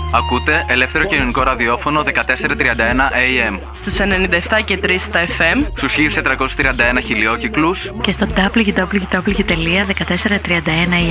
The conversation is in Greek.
Ακούτε ελεύθερο κοινωνικό ραδιόφωνο 1431 AM. Στους 97 και 3 στα FM. Στους 1431 χιλιόκυκλους. Και στο www.1431am.